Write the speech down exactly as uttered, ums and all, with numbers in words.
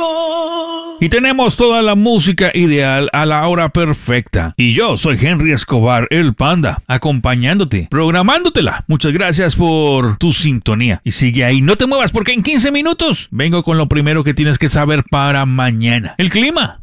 contigo. Y tenemos toda la música ideal a la hora perfecta. Y yo soy Henry Escobar, el Panda, acompañándote, programándotela. Muchas gracias por tu sintonía. Y sigue ahí, no te muevas porque en quince minutos vengo con lo primero que tienes que saber para mañana. El clima.